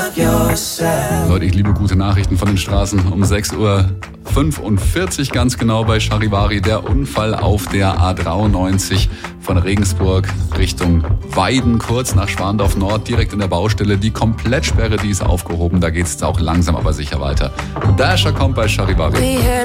Leute, ich liebe gute Nachrichten von den Straßen. Um 6:45 Uhr ganz genau bei Charivari. Der Unfall auf der A93 von Regensburg Richtung Weiden, kurz nach Schwandorf Nord, direkt in der Baustelle. Die Komplettsperre, die ist aufgehoben. Da geht es auch langsam aber sicher weiter. Dasher kommt bei Charivari.